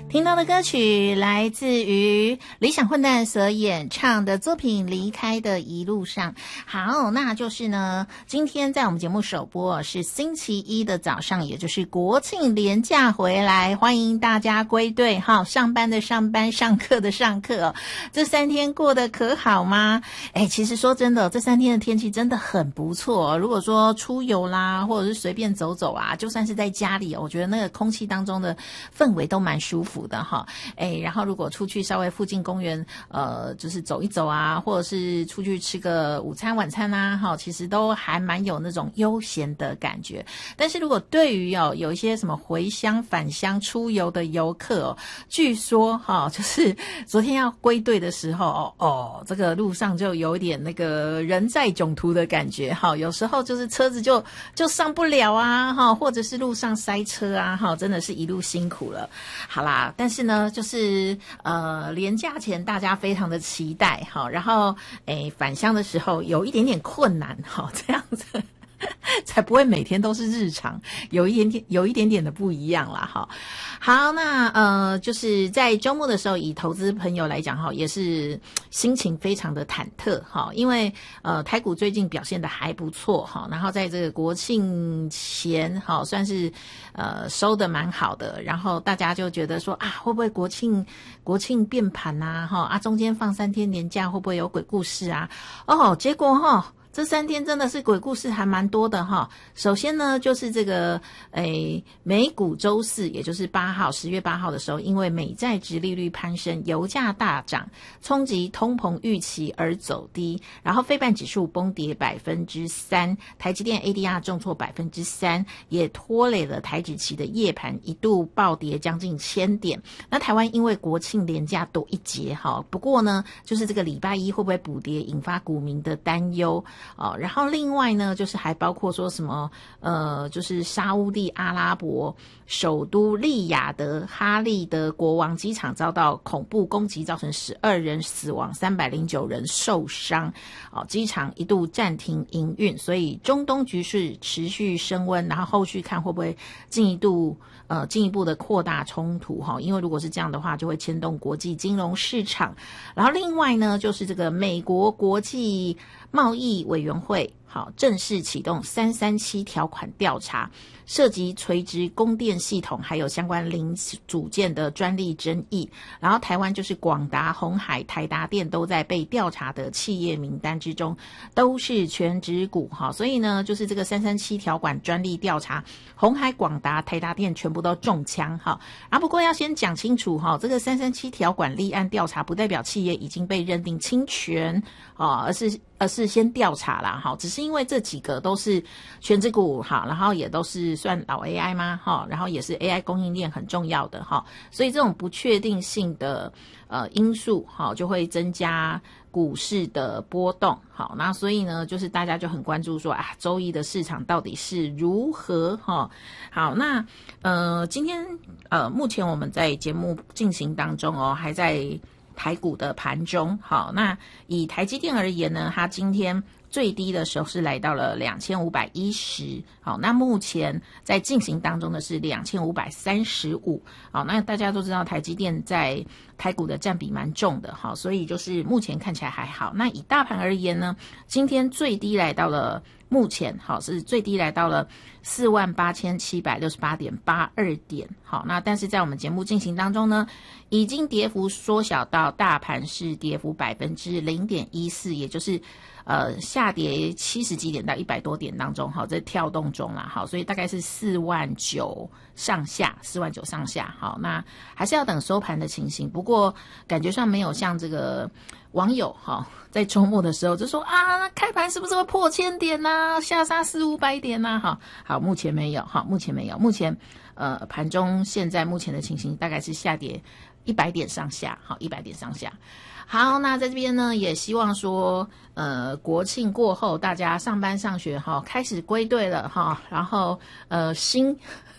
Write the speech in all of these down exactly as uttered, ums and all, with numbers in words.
听到的歌曲来自于理想混蛋所演唱的作品《离开的一路上》。好，那就是呢，今天在我们节目首播是星期一的早上，也就是国庆连假回来，欢迎大家归队哈，上班的上班，上课的上课哦。这三天过得可好吗？哎，其实说真的，这三天的天气真的很不错哦。如果说出游啦，或者是随便走走啊，就算是在家里，我觉得那个空气当中的氛围都蛮舒服的哈。哎，然后如果出去稍微附近公园呃就是走一走啊，或者是出去吃个午餐晚餐啊哈，其实都还蛮有那种悠闲的感觉。但是如果对于哦有一些什么回乡返乡出游的游客哦，据说哈就是昨天要归队的时候哦哦这个路上就有一点那个人在囧途的感觉哈，有时候就是车子就就上不了啊哈，或者是路上塞车啊哈，真的是一路辛苦了。好啦，但是呢，就是呃，连假前大家非常的期待哈，然后诶返乡的时候有一点点困难哈，这样子才不会每天都是日常，有一点点有一点点的不一样啦哈。好，那呃就是在周末的时候，以投资朋友来讲哈，也是心情非常的忐忑哈，因为呃台股最近表现的还不错哈，然后在这个国庆前哈算是呃收的蛮好的，然后大家就觉得说啊会不会国庆国庆变盘呐哈啊中间放三天年假会不会有鬼故事啊哦，结果哈这三天真的是鬼故事还蛮多的哈。首先呢，就是这个诶，美股周四，也就是八号，十月八号的时候，因为美债殖利率攀升，油价大涨，冲击通膨预期而走低，然后费半指数崩跌百分之三，台积电 A D R 重挫百分之三，也拖累了台指期的夜盘一度暴跌将近千点。那台湾因为国庆连假多一节哈，不过呢，就是这个礼拜一会不会补跌，引发股民的担忧。哦，然后另外呢，就是还包括说什么呃，就是沙烏地阿拉伯首都利雅得哈利德国王机场遭到恐怖攻击，造成十二人死亡，三百零九人受伤。哦，机场一度暂停营运，所以中东局势持续升温，然后后续看会不会进一步呃进一步的扩大冲突哈？因为如果是这样的话，就会牵动国际金融市场。然后另外呢，就是这个美国国际贸易委员会好正式启动三三七条款调查，涉及垂直供电系统还有相关零组件的专利争议。然后台湾就是广达、鸿海、台达电都在被调查的企业名单之中，都是全指股哈。所以呢，就是这个三三七条款专利调查，鸿海、广达、台达电全部都中枪哈。啊，不过要先讲清楚哈，这个三三七条款立案调查不代表企业已经被认定侵权啊，而是而是先调查啦哈，只是因为这几个都是全指股哈，然后也都是算老 A I 吗哈，然后也是 A I 供应链很重要的哈，所以这种不确定性的呃因素哈，就会增加股市的波动。好，那所以呢，就是大家就很关注说啊，周一的市场到底是如何哈？好，那呃，今天呃，目前我们在节目进行当中哦，还在台股的盘中。好，那以台积电而言呢，它今天最低的时候是来到了两千五百一十，好，那目前在进行当中的是两千五百三十五，好，那大家都知道台积电在台股的占比蛮重的，好，所以就是目前看起来还好。那以大盘而言呢，今天最低来到了目前好是最低来到了四万八千七百六十八点八二点，好，那但是在我们节目进行当中呢，已经跌幅缩小到大盘是跌幅百分之零点一四，也就是呃下跌七十几点到一百多点当中，好，在跳动中啦，好，所以大概是四万九上下，四万九上下，好，那还是要等收盘的情形，不过感觉上没有像这个网友哈，在周末的时候就说啊，开盘是不是会破千点呐、啊，下杀四五百点呐、啊？哈，好，目前没有，哈，目前没有，目前呃盘中现在目前的情形大概是下跌一百点上下，好，一百点上下。好，那在这边呢，也希望说，呃，国庆过后大家上班上学哈，开始归队了哈，然后呃心。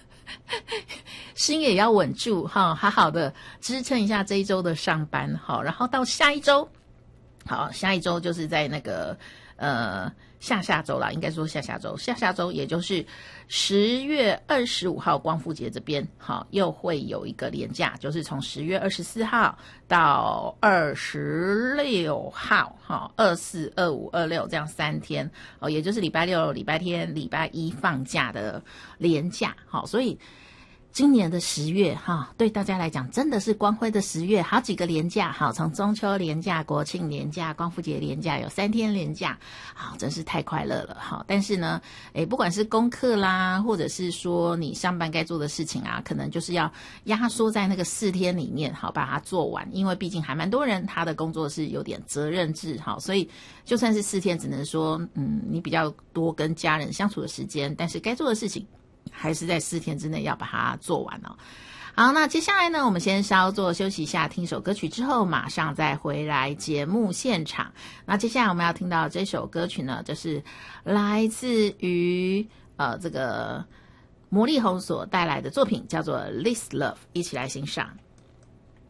心也要稳住哈，好好的支撑一下这一周的上班好，然后到下一周，好，下一周就是在那个呃下下周啦，应该说下下周，下下周也就是十月二十五号光复节这边，好，又会有一个连假，就是从十月二十四号到二十六号，好，二四、二五、二六这样三天，哦，也就是礼拜六、礼拜天、礼拜一放假的连假，好，所以今年的十月哈，对大家来讲真的是光辉的十月，好几个连假，好，从中秋连假、国庆连假、光复节连假，有三天连假，好，真是太快乐了哈。但是呢，诶，不管是功课啦，或者是说你上班该做的事情啊，可能就是要压缩在那个四天里面，好，把它做完，因为毕竟还蛮多人他的工作是有点责任制，好，所以就算是四天，只能说，嗯，你比较多跟家人相处的时间，但是该做的事情还是在四天之内要把它做完哦。好，那接下来呢，我们先稍作休息一下，听首歌曲之后，马上再回来节目现场。那接下来我们要听到这首歌曲呢，就是来自于呃这个魔力红所带来的作品，叫做《This Love》，一起来欣赏。